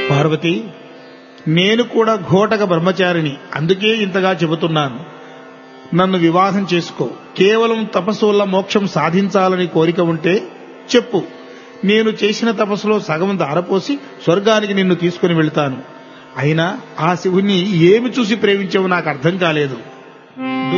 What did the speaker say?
పార్వతి, నేను కూడా ఘోటక బ్రహ్మచారిని, అందుకే ఇంతగా చెబుతున్నాను. నన్ను వివాహం చేసుకో. కేవలం తపస్సు వల్ల మోక్షం సాధించాలని కోరిక ఉంటే చెప్పు. నేను చేసిన తపస్సులో సగం దారపోసి స్వర్గానికి నిన్ను తీసుకుని వెళ్తాను. అయినా ఆ శివుణ్ణి ఏమి చూసి ప్రేమించావో నాకు అర్థం కాలేదు.